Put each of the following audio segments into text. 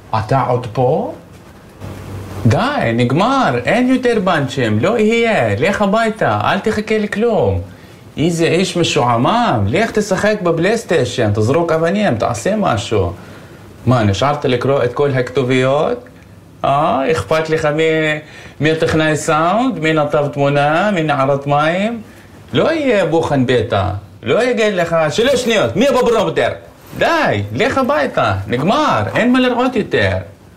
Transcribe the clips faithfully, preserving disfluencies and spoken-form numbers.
אתה עוד פה? די, נגמר, אין יותר בנצ'ים, לא יהיה, לך הביתה, אל תחכה לכלום. איזה איש משועמם, לך תשחק בבלייסטיישן, תזרוק אבנים, תעשה משהו. מה, נשארת לקרוא את כל הכתוביות? אה, אכפת לך מי, מי טכנאי סאונד, מי נתב תמונה, מי נערת מים? לא יהיה בוחן ביתה, לא יגיד לך, שלוש שניות, מי בברומטר? די, לך הביתה, נגמר, אין מה לראות יותר.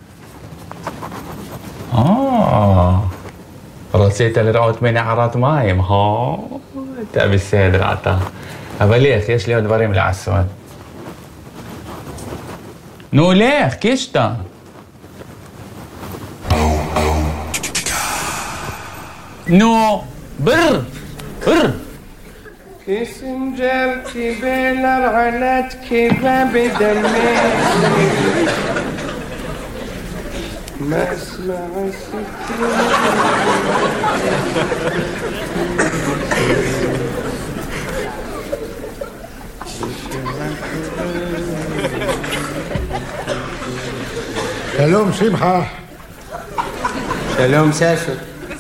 אה, רצית לראות מי נערת מים, אה? אתה בסדר, אתה. אבל לך, יש לי עוד דברים לעשות. נו, לך, קישתה. נו, בר, בר. كسنجر كبيلر علت كباب دمي ما اسمع السكين שלום שמחה. שלום סאסו.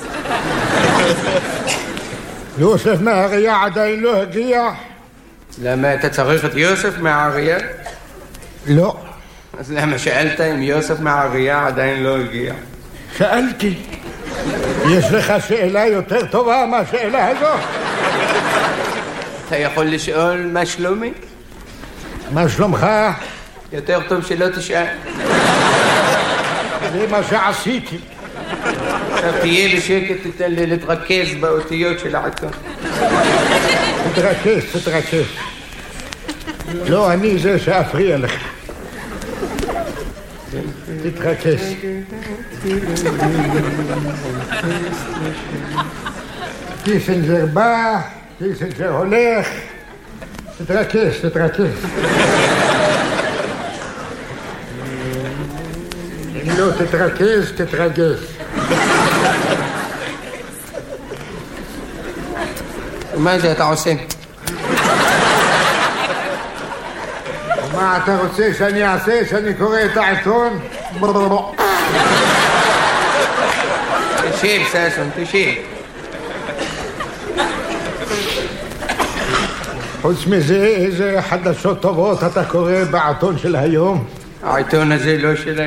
יוסף מהאריה עדיין לא הגיע? למה אתה צריך את יוסף מהאריה? לא. אז למה שאלת אם יוסף מהאריה עדיין לא הגיע? שאלתי. יש לך שאלה יותר טובה מהשאלה הזו? אתה יכול לשאול מה שלומי? מה שלומך? יותר טוב שלא תשאל. זה מה שעשיתי. עכשיו תהיה בשקט, תתן לי להתרכז באותיות של העיתון. תתרכז, תתרכז. לא, אני זה שאפריע לך. תתרכז. קיסינג'ר בא, קיסינג'ר הולך. תתרכז, תתרכז. אם לא תתרכז, תתרגז. מה זה אתה עושה? מה אתה רוצה שאני אעשה? שאני קורא את העיתון? תשיב ססון, תשיב. חוץ מזה, איזה חדשות טובות אתה קורא בעיתון של היום? העיתון הזה לא שלנו.